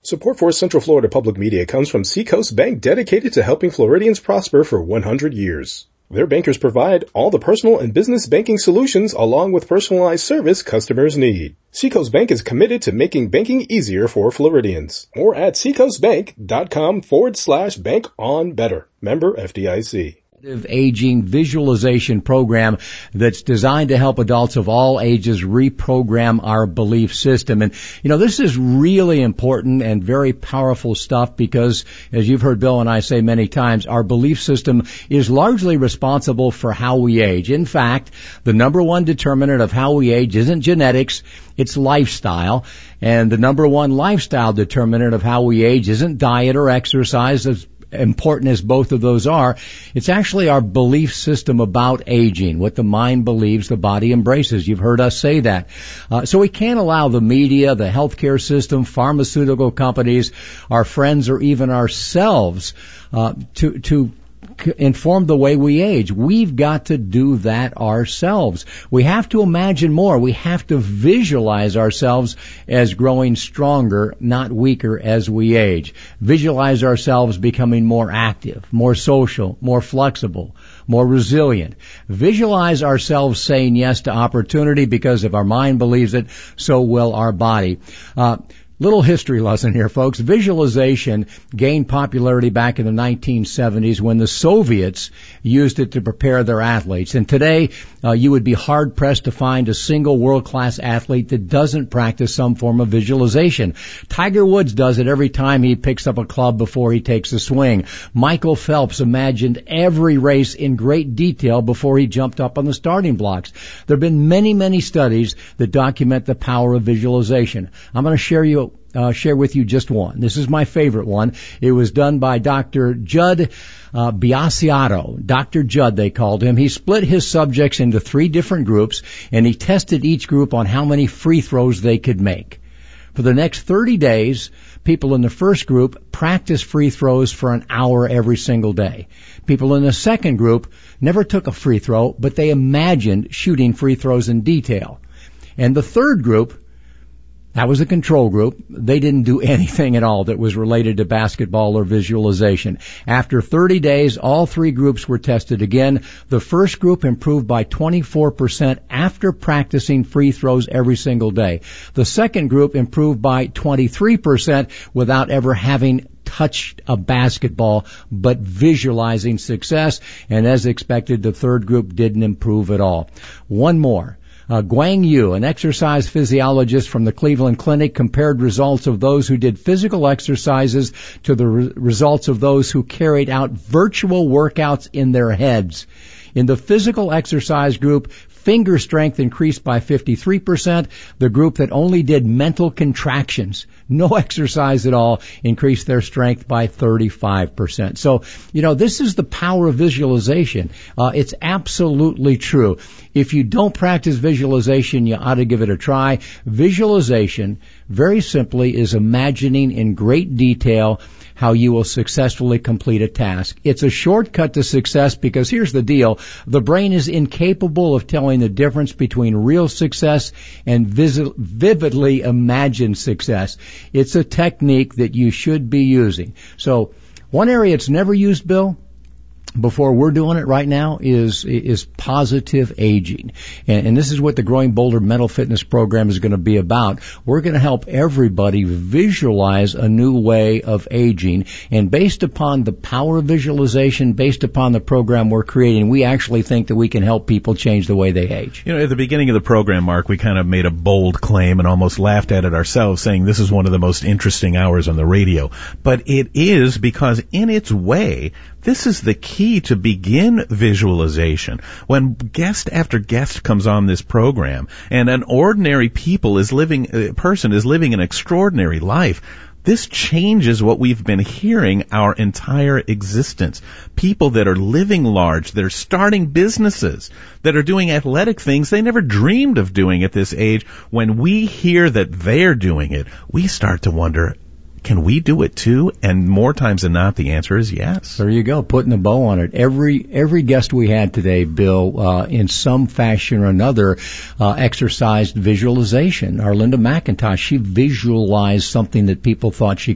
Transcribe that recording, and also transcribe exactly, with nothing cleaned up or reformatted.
Support for Central Florida Public Media comes from Seacoast Bank, dedicated to helping Floridians prosper for one hundred years. Their bankers provide all the personal and business banking solutions along with personalized service customers need. Seacoast Bank is committed to making banking easier for Floridians. More at seacoastbank.com forward slash bank on better. Member F D I C. Aging visualization program that's designed to help adults of all ages reprogram our belief system. And, you know, this is really important and very powerful stuff because, as you've heard Bill and I say many times, our belief system is largely responsible for how we age. In fact, the number one determinant of how we age isn't genetics, it's lifestyle. And the number one lifestyle determinant of how we age isn't diet or exercise, as important as both of those are. It's actually our belief system about aging. What the mind believes, the body embraces. You've heard us say that. Uh, so we can't allow the media, the healthcare system, pharmaceutical companies, our friends, or even ourselves uh, to to inform the way we age. We've got to do that ourselves. We have to imagine more. We have to visualize ourselves as growing stronger, not weaker as we age. Visualize ourselves becoming more active, more social, more flexible, more resilient. Visualize ourselves saying yes to opportunity, because if our mind believes it, so will our body. Uh, Little history lesson here, folks. Visualization gained popularity back in the nineteen seventies when the Soviets used it to prepare their athletes. And today, uh, you would be hard-pressed to find a single world-class athlete that doesn't practice some form of visualization. Tiger Woods does it every time he picks up a club before he takes a swing. Michael Phelps imagined every race in great detail before he jumped up on the starting blocks. There have been many, many studies that document the power of visualization. I'm going to share you Uh, share with you just one. This is my favorite one. It was done by Doctor Judd uh, Biasiato. Doctor Judd, they called him. He split his subjects into three different groups, and he tested each group on how many free throws they could make. For the next thirty days, people in the first group practiced free throws for an hour every single day. People in the second group never took a free throw, but they imagined shooting free throws in detail. And the third group, that was a control group. They didn't do anything at all that was related to basketball or visualization. After thirty days, all three groups were tested again. The first group improved by twenty-four percent after practicing free throws every single day. The second group improved by twenty-three percent without ever having touched a basketball, but visualizing success. And as expected, the third group didn't improve at all. One more. Uh, Guang Yu, an exercise physiologist from the Cleveland Clinic, compared results of those who did physical exercises to the re- results of those who carried out virtual workouts in their heads. In the physical exercise group, finger strength increased by fifty-three percent. The group that only did mental contractions, no exercise at all, increased their strength by thirty-five percent. So, you know, this is the power of visualization. Uh, it's absolutely true. If you don't practice visualization, you ought to give it a try. Visualization, very simply, is imagining in great detail how you will successfully complete a task. It's a shortcut to success because here's the deal. The brain is incapable of telling the difference between real success and vis- vividly imagined success. It's a technique that you should be using. So one area it's never used, Bill, before we're doing it right now is is positive aging. And, and this is what the Growing Bolder Mental Fitness Program is going to be about. We're going to help everybody visualize a new way of aging. And based upon the power of visualization, based upon the program we're creating, we actually think that we can help people change the way they age. You know, at the beginning of the program, Mark, we kind of made a bold claim and almost laughed at it ourselves, saying this is one of the most interesting hours on the radio. But it is because in its way, this is the key to begin visualization. When guest after guest comes on this program and an ordinary people is living, uh, person is living an extraordinary life, this changes what we've been hearing our entire existence. People that are living large, that are starting businesses, that are doing athletic things they never dreamed of doing at this age. When we hear that they're doing it, we start to wonder, can we do it too? And more times than not, the answer is yes. There you go, putting a bow on it. Every every guest we had today, Bill, uh, in some fashion or another, uh, exercised visualization. Our Linda McIntosh, she visualized something that people thought she